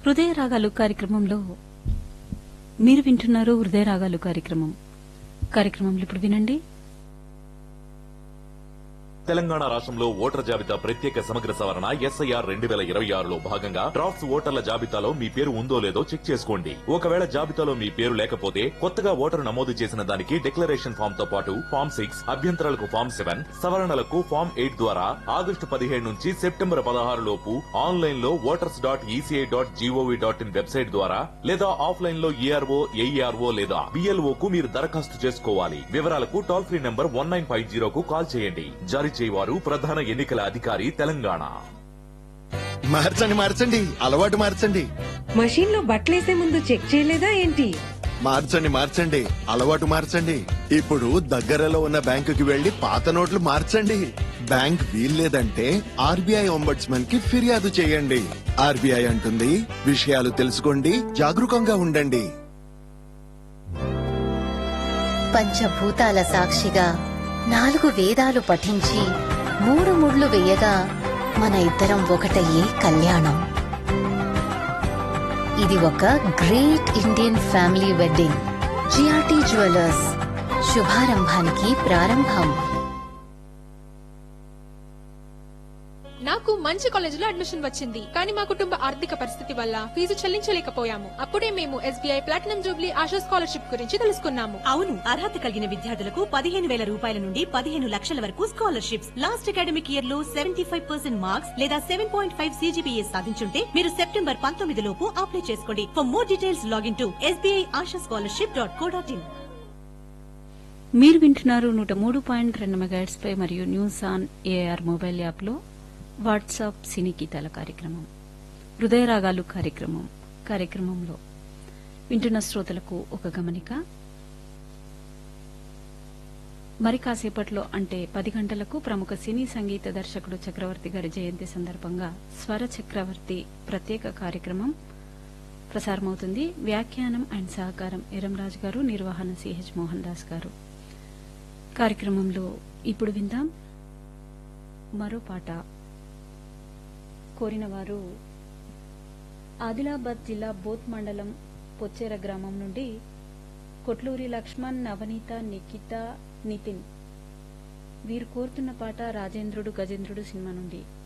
హృదయ రాగాలు కార్యక్రమంలో మీరు వింటున్నారు. హృదయ రాగాలు కార్యక్రమంలో ఇప్పుడు వినండి. తెలంగాణ రాష్ట్రంలో ఓటర్ జాబితా ప్రత్యేక సమగ్ర సవరణ SIR 2026లో భాగంగా డ్రాఫ్ట్స్ ఓటర్ల జాబితాలో మీ పేరు ఉందో లేదో చెక్ చేసుకోండి. ఒకవేళ జాబితాలో మీ పేరు లేకపోతే కొత్తగా ఓటరు నమోదు చేసిన దానికి డిక్లరేషన్ ఫామ్ తో పాటు ఫామ్ 6, అభ్యంతరాలకు ఫామ్ 7, సవరణలకు ఫామ్ 8 ద్వారా ఆగస్టు 15 నుంచి సెప్టెంబర్ 16 లోపు ఆన్లైన్ లో voters.eci.gov.in వెబ్సైట్ ద్వారా లేదా ఆఫ్లైన్ లో ERO, AERO లేదా BLO కు మీరు దరఖాస్తు చేసుకోవాలి. వివరాలకు టోల్ ఫ్రీ నంబర్ 1950 కు కాల్ చేయండి. జారీ చేయవారు ప్రధాన ఎన్నికల అధికారి తెలంగాణ. మార్చండి అలవాటు మార్చండి. మషీన్ లో బట్టలేసే ముందు చెక్ చేయలేదా ఏంటి? మార్చండి అలవాటు మార్చండి. ఇప్పుడు దగ్గరలో ఉన్న బ్యాంకుకి వెళ్లి పాత నోట్లు మార్చండి. బ్యాంక్ వీల్లేదంటే RBI ఒంబడ్స్మన్ కి ఫిర్యాదు చేయండి. RBI అంటుంది, విషయాలు తెలుసుకోండి, జాగరూకంగా ఉండండి. పంచభూతాల సాక్షిగా 4 వేదాలు పఠించి 3 ముళ్ళు వేయగా మన ఇద్దరం ఒకటయ్యే కళ్యాణం. ఇది ఒక great Indian family wedding. GRT jewellers, శుభారంభానికి ప్రారంభం. నాకు మంచి కాలేజీలో అడ్మిషన్ వచ్చింది, కానీ మా కుటుంబ ఆర్థిక పరిస్థితి వల్ల ఫీజు చెల్లించలేకపోయాము. అప్పుడే మేము SBI platinum Jubilee ASHA scholarship గురించి తెలుసుకున్నాము. అవును, అర్హత కలిగిన విద్యార్థులకు 15,000 రూపాయల నుండి 15 లక్షల వరకు స్కాలర్షిప్స్. లాస్ట్ అకాడమిక్ ఇయర్ లో 75% మార్క్స్ లేదా 7.5 CGPA సాధించుంటే మీరు సెప్టెంబర్ 19 లోపు అప్లై చేసుకోండి. For more details login to sbiashaScholarship.co.in. మీరు వింటున్నారు 103.2 మెగాహెర్ట్జ్ పై మరియు news on AIR mobile app లో వాట్సాప్ సినీ గీతాల కార్యక్రమం హృదయ రాగాలు కార్యక్రమంలో వింటున్న శ్రోతలకు ఒక గమనిక. మరి కాసేపట్లో అంటే 10 గంటలకు ప్రముఖ సినీ సంగీత దర్శకుడు చక్రవర్తి గారి జయంతి సందర్భంగా స్వర చక్రవర్తి ప్రత్యేక కార్యక్రమం ప్రసారమవుతుంది. వ్యాఖ్యానం అండ్ సహకారం ఎరంరాజు గారు, నిర్వహణ CH మోహన్ దాస్ గారు. కార్యక్రమంలో ఇప్పుడు విందాం మరో పాట. కోరిన వారు ఆదిలాబాద్ జిల్లా బోత్ మండలం పొచ్చేర గ్రామం నుండి కొట్లూరి లక్ష్మణ్, నవనీత, నిఖిత, నితిన్. వీరు కోరుతున్న పాట రాజేంద్రుడు గజేంద్రుడు సినిమా నుండి.